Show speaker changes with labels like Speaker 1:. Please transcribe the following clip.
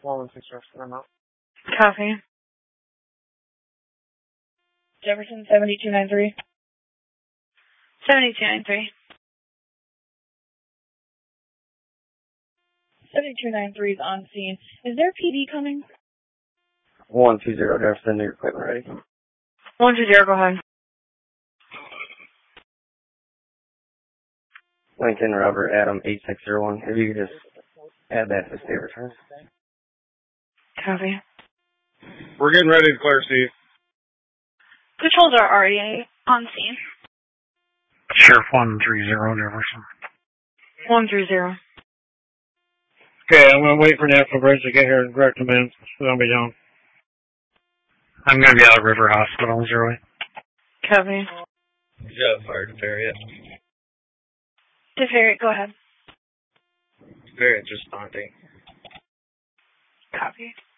Speaker 1: Copy. Jefferson 7293. 7293. 7293 is on scene. Is there PD coming?
Speaker 2: 120 Jefferson, your equipment ready.
Speaker 1: 120, go ahead.
Speaker 2: Lincoln, Robert, Adam, 8601. If you could just add that to state return.
Speaker 1: Copy.
Speaker 3: We're getting ready to clear, Steve.
Speaker 1: Patrols are already on scene.
Speaker 4: Sheriff 130 Jefferson.
Speaker 1: 130.
Speaker 3: Okay, I'm going to wait for National Bridge to get here and correct command. So I'll be down.
Speaker 4: I'm going to be out at River Hospital, 08.
Speaker 1: Copy.
Speaker 2: Yeah, fire DeFerriet.
Speaker 1: DeFerriet, go ahead.
Speaker 2: DeFerriet responding.
Speaker 1: Copy.